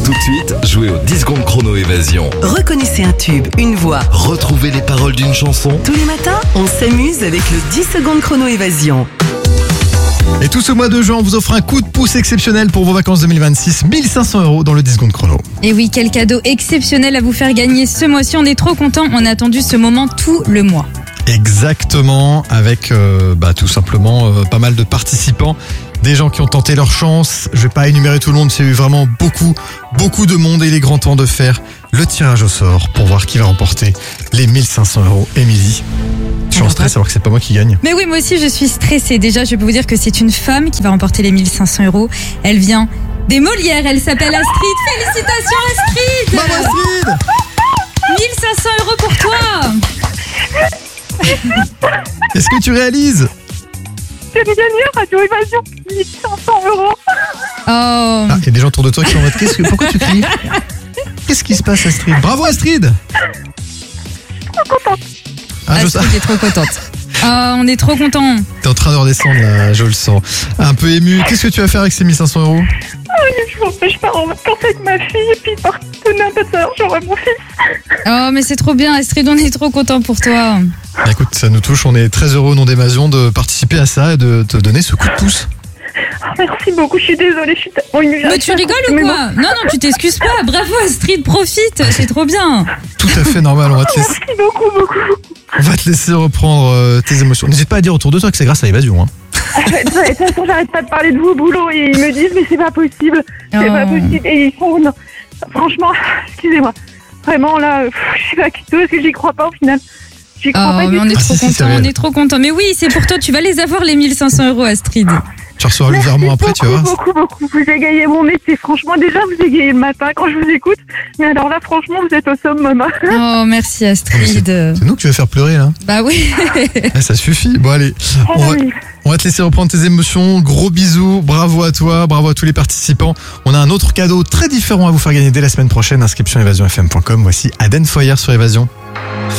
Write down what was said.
Tout de suite, jouez au 10 secondes chrono évasion. Reconnaissez un tube, une voix. Retrouvez les paroles d'une chanson. Tous les matins, on s'amuse avec le 10 secondes chrono évasion. Et tout ce mois de juin, on vous offre un coup de pouce exceptionnel pour vos vacances 2026. 1500 € dans le 10 secondes chrono. Et oui, quel cadeau exceptionnel à vous faire gagner ce mois-ci. On est trop contents, on a attendu ce moment tout le mois. Exactement, avec tout simplement pas mal de participants. Des gens qui ont tenté leur chance. Je vais pas énumérer tout le monde, c'est eu vraiment beaucoup de monde et il est grand temps de faire le tirage au sort pour voir qui va remporter les 1500 €. Émilie, je suis en stress alors que c'est pas moi qui gagne. Mais oui, moi aussi je suis stressée. Déjà, je peux vous dire que c'est une femme qui va remporter les 1500 €. Elle vient des Molières, elle s'appelle Astrid. Félicitations Astrid. Bravo Astrid. 1500 € pour toi. Est-ce que tu réalises? J'ai gagné Radio Évasion, 1500 €. Oh. Il y a des gens autour de toi qui sont en mode pourquoi tu cries? Qu'est-ce qui se passe Astrid? Bravo Astrid. Trop contente. Astrid est trop contente. Oh, on est trop contents. T'es en train de redescendre là, je le sens. Un peu ému. Qu'est-ce que tu vas faire avec ces 1500 €? Je pars en vacances avec ma fille et puis par donner un peu de ça, j'aurai mon fils. Oh, mais c'est trop bien Astrid, on est trop contents pour toi. Écoute, ça nous touche, on est très heureux au nom d'Évasion de participer à ça et de te donner ce coup de pouce. Merci beaucoup, je suis désolée, je suis tellement émue. Mais tu rigoles ou quoi? Non, tu t'excuses pas. Bravo Astrid, profite, c'est trop bien. Tout à fait normal, on va te laisser, Merci beaucoup. on va te laisser reprendre tes émotions. N'hésite pas à dire autour de toi que c'est grâce à Évasion. Hein. De toute façon, j'arrête pas de parler de vous au boulot et ils me disent mais c'est pas possible. C'est pas possible. Et ils font non. Franchement, excusez-moi. Vraiment là, je suis pas quitteuse parce que j'y crois pas au final. J'y crois pas du mais on est tout. trop si, c'est contents, réel. on est trop contents. Mais oui, c'est pour toi, tu vas les avoir les 1500 € Astrid. Tu recevras le virement après, tu vois. Beaucoup. Vous égayez mon métier. Franchement, déjà, vous égayez le matin quand je vous écoute. Mais alors là, franchement, vous êtes au summum. Oh, merci Astrid. C'est nous que tu vas faire pleurer là. Bah oui. Ça suffit. Bon allez, on va te laisser reprendre tes émotions. Gros bisous, bravo à toi, bravo à tous les participants. On a un autre cadeau très différent à vous faire gagner dès la semaine prochaine. Inscription évasionfm.com. Voici Aden Foyer sur Évasion.